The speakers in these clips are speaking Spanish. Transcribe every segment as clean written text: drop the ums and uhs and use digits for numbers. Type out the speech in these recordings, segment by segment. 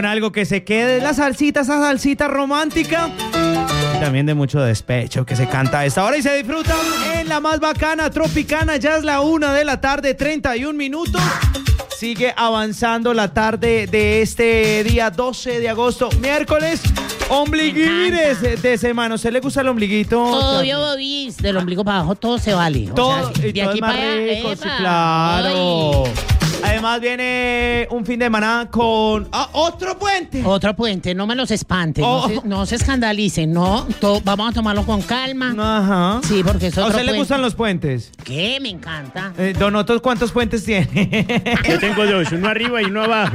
Algo que se quede de la salsita, esa salsita romántica. Y también de mucho despecho que se canta a esta hora y se disfruta en la más bacana Tropicana. Ya es la 1:31 p.m. Sigue avanzando la tarde de este día 12 de agosto, miércoles. Ombliguires de semana. ¿A usted le gusta el ombliguito? Obvio, Bobis. Del ombligo para abajo todo se vale. Todo, o sea, y de todo aquí es más para allá. rico, sí, claro. Ay. Además viene un fin de semana con otro puente. Otro puente, no me los espanten, no se escandalicen, no, vamos a tomarlo con calma. Ajá. Sí, porque es otro ¿A usted puente. le gustan los puentes? ¿Qué? Me encanta. Don Otto, ¿cuántos puentes tiene? Yo tengo dos, uno arriba y uno abajo.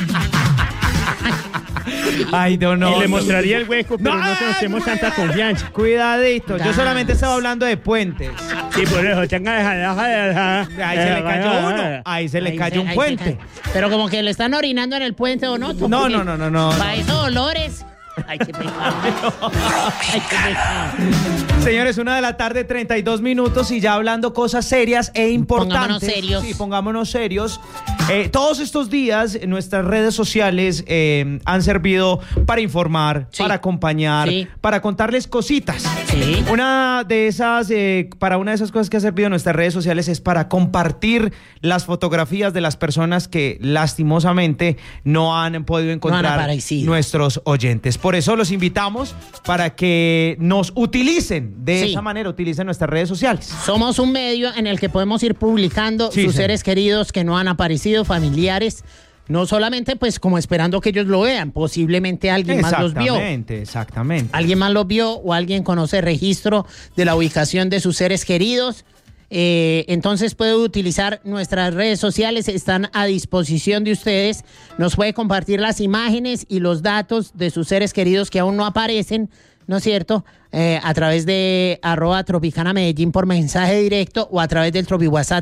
Ay, Don Otto. Y le mostraría el hueco, pero no tenemos tanta confianza. Cuidadito, yo solamente estaba hablando de puentes. Sí, por eso, Ahí se le cayó uno. Ahí se le cayó un puente. Pero como que le están orinando en el puente, ¿o no? No. Para eso, Dolores. Ay, qué pecado. Ay, qué pecado. Señores, 1:32 p.m. y ya hablando cosas serias e importantes. Pongámonos serios. Sí, pongámonos serios. Todos estos días nuestras redes sociales han servido para informar, sí, para acompañar, sí, para contarles cositas. Sí. Una de esas cosas que ha servido nuestras redes sociales es para compartir las fotografías de las personas que lastimosamente no han podido encontrar nuestros oyentes. Por eso los invitamos para que nos utilicen de esa manera, utilicen nuestras redes sociales. Somos un medio en el que podemos ir publicando sus seres queridos que no han aparecido, familiares, no solamente pues como esperando que ellos lo vean, posiblemente alguien más los vio. Exactamente. Alguien más los vio o alguien conoce registro de la ubicación de sus seres queridos. Entonces puede utilizar nuestras redes sociales, están a disposición de ustedes. Nos puede compartir las imágenes y los datos de sus seres queridos que aún no aparecen, ¿no es cierto? A través de @Tropicana Medellín por mensaje directo o a través del Tropi WhatsApp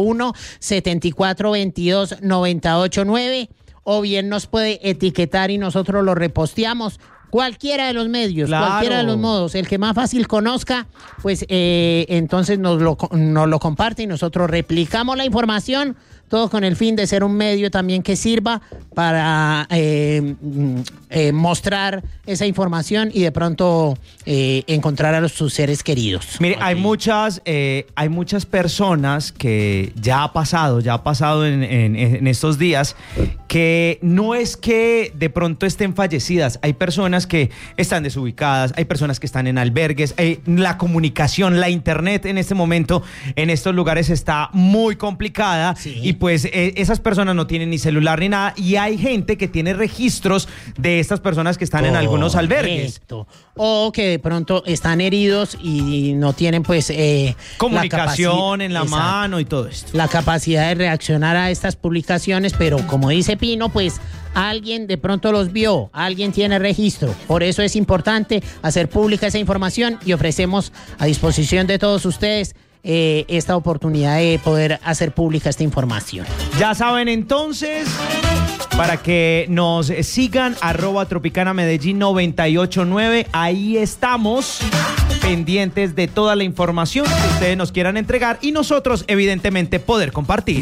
301-7422-989, o bien nos puede etiquetar y nosotros lo reposteamos. Cualquiera de los medios, cualquiera de los modos, el que más fácil conozca, pues entonces nos lo comparte y nosotros replicamos la información, todo con el fin de ser un medio también que sirva para mostrar esa información y de pronto encontrar a sus seres queridos. Mire, hay muchas personas que ya ha pasado en estos días, que no es que de pronto estén fallecidas, hay personas que están desubicadas, hay personas que están en albergues, la comunicación, la internet en este momento en estos lugares está muy complicada, y pues esas personas no tienen ni celular ni nada, y hay gente que tiene registros de estas personas que están en algunos albergues. O que de pronto están heridos y no tienen pues comunicación en la mano y todo esto. La capacidad de reaccionar a estas publicaciones, pero como dice Pino, pues alguien de pronto los vio, alguien tiene registro. Por eso es importante hacer pública esa información y ofrecemos a disposición de todos ustedes esta oportunidad de poder hacer pública esta información. Ya saben entonces, para que nos sigan, @Tropicana Medellín 989, ahí estamos pendientes de toda la información que ustedes nos quieran entregar y nosotros evidentemente poder compartir.